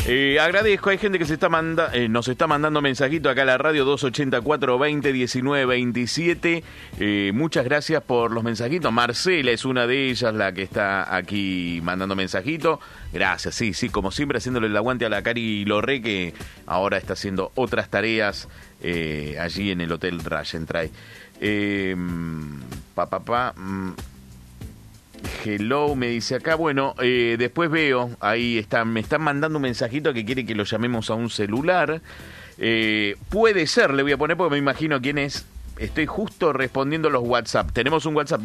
Agradezco, hay gente que nos está mandando mensajito acá a la radio 284-20-19-27. Muchas gracias por los mensajitos. Marcela es una de ellas, la que está aquí mandando mensajito. Gracias, sí, como siempre, haciéndole el aguante a la Cari Lorré, que ahora está haciendo otras tareas allí en el Hotel Rajentray. Hello, me dice acá. Bueno, después veo, ahí me están mandando un mensajito que quiere que lo llamemos a un celular. Puede ser, le voy a poner porque me imagino quién es. Estoy justo respondiendo los WhatsApp. Tenemos un WhatsApp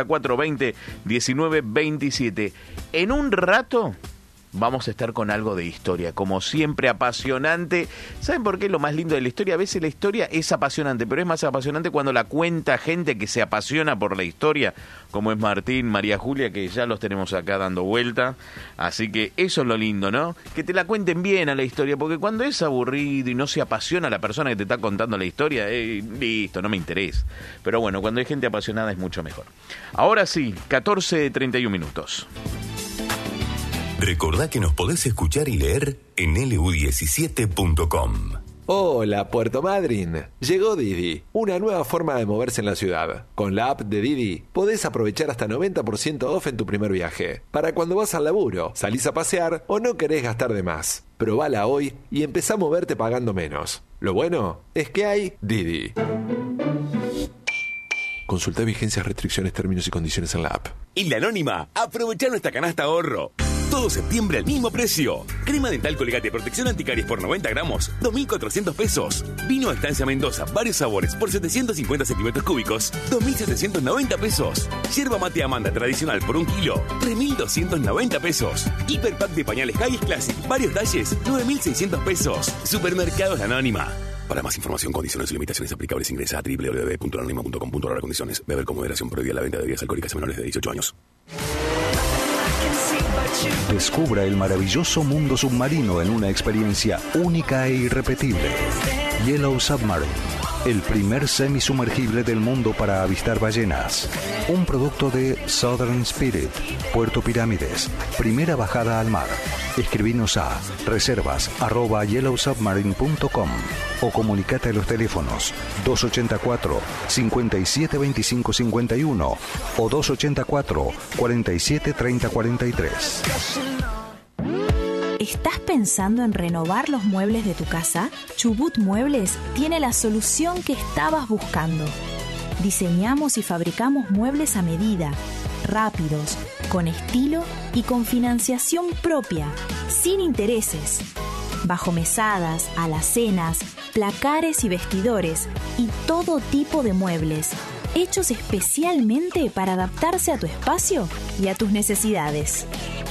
284-20-19-27. En un rato vamos a estar con algo de historia, como siempre, apasionante. ¿Saben por qué lo más lindo de la historia? A veces la historia es apasionante, pero es más apasionante cuando la cuenta gente que se apasiona por la historia, como es Martín, María Julia, que ya los tenemos acá dando vuelta. Así que eso es lo lindo, ¿no? Que te la cuenten bien a la historia, porque cuando es aburrido y no se apasiona la persona que te está contando la historia, listo, no me interesa. Pero bueno, cuando hay gente apasionada es mucho mejor. Ahora sí, 14:31 minutos. Recordá que nos podés escuchar y leer en lu17.com. Hola, Puerto Madryn. Llegó Didi, una nueva forma de moverse en la ciudad. Con la app de Didi podés aprovechar hasta 90% off en tu primer viaje. Para cuando vas al laburo, salís a pasear o no querés gastar de más. Probala hoy y empezá a moverte pagando menos. Lo bueno es que hay Didi. Consulta vigencias, restricciones, términos y condiciones en la app. En La Anónima, aprovechá nuestra canasta ahorro. Todo septiembre al mismo precio. Crema dental Colgate Protección Anticaries por 90 gramos, 2.400 pesos. Vino Estancia Mendoza, varios sabores por 750 centímetros cúbicos, 2.790 pesos. Yerba mate Amanda tradicional por 1 kilo, 3.290 pesos. Hiperpack de pañales Hayes Classic, varios talles, 9.600 pesos. Supermercados La Anónima. Para más información, condiciones y limitaciones aplicables, ingresa a www.lanonima.com.ar. Condiciones. Beber con moderación. Prohibida la venta de bebidas alcohólicas a menores de 18 años. Descubra el maravilloso mundo submarino en una experiencia única e irrepetible. Yellow Submarine, el primer semisumergible del mundo para avistar ballenas. Un producto de Southern Spirit, Puerto Pirámides. Primera bajada al mar. Escribinos a reservas@yellowsubmarine.com o comunicate a los teléfonos 284-572551 o 284-473043. ¿Estás pensando en renovar los muebles de tu casa? Chubut Muebles tiene la solución que estabas buscando. Diseñamos y fabricamos muebles a medida, rápidos, con estilo y con financiación propia, sin intereses. Bajo mesadas, alacenas, placares y vestidores y todo tipo de muebles, hechos especialmente para adaptarse a tu espacio y a tus necesidades.